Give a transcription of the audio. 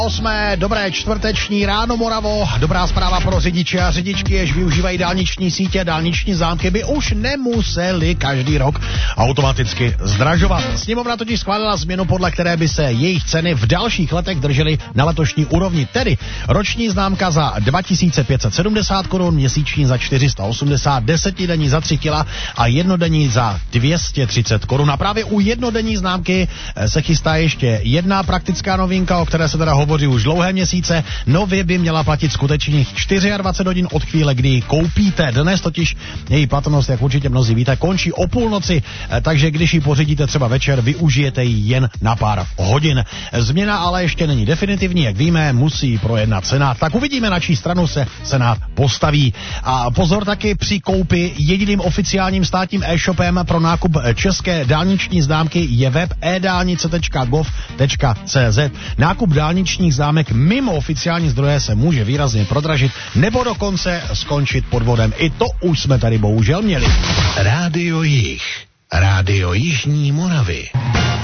8. Dobré čtvrteční ráno, Moravo. Dobrá zpráva pro řidiče a řidičky, jež využívají dálniční sítě, dálniční známky, by už nemuseli každý rok automaticky zdražovat. Sněmovna totiž schválila změnu, podle které by se jejich ceny v dalších letech držely na letošní úrovni. Tedy roční známka za 2570 korun, měsíční za 480, desetidenní za 3 kg a jednodenní za 230 korun. A právě u jednodenní známky se chystá ještě jedna praktická novinka, o které se teda hovoří už dlouhé měsíce. Nově by měla platit skutečných 24 hodin od chvíle, kdy ji koupíte. Dnes totiž její platnost, jak určitě mnozí víte, končí o půlnoci, takže když ji pořídíte třeba večer, využijete ji jen na pár hodin. Změna ale ještě není definitivní, jak víme, musí projednat Senát. Tak uvidíme, na čí stranu se Senát postaví. A pozor taky při koupi, jediným oficiálním státním e-shopem pro nákup české dálniční známky je web edálnice.gov.cz. Nákup dálničních známek mimo oficiální zdroje se může výrazně prodražit nebo dokonce skončit podvodem. I to už jsme tady bohužel měli. Rádio Jih. Rádio Jižní Moravy.